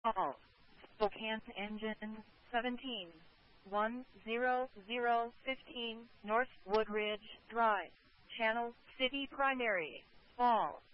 Call Spokane Engine 17 10015 North Woodridge Drive, Channel City Primary, Fall.